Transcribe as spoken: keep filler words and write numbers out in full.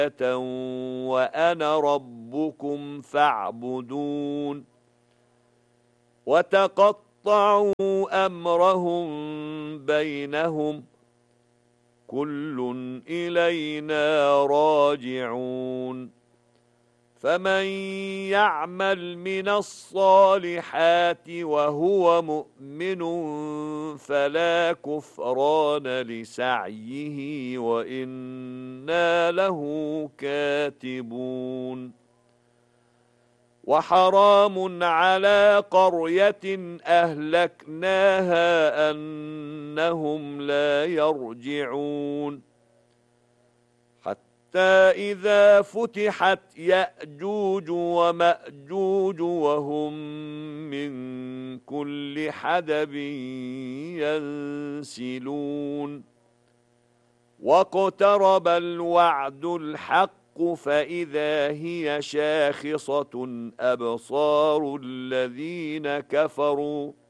وأنا ربكم فاعبدون وتقطعوا أمرهم بينهم كل إلينا راجعون فمن يعمل من الصالحات وهو مؤمن فلا كفران لسعيه وإنا له كاتبون وحرام على قرية أهلكناها أنهم لا يرجعون حتى إذا فتحت يأجوج ومأجوج وهم من كل حدب ينسلون واقترب الوعد الحق فإذا هي شاخصة أبصار الذين كفروا